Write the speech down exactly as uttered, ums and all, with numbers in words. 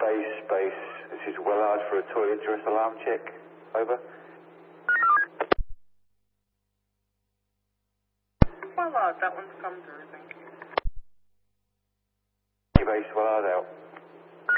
base, base. This is Wellard for a toilet duress alarm check. Over. Wellard, that one's come through, thank you. Base, Wellard out.